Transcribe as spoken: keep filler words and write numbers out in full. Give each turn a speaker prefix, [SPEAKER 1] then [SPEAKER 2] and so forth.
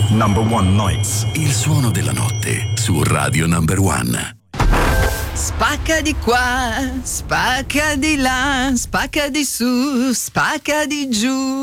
[SPEAKER 1] Number One Nights.
[SPEAKER 2] Il suono della notte su Radio Number One.
[SPEAKER 3] Spacca di qua, spacca di là, spacca di su, spacca di giù.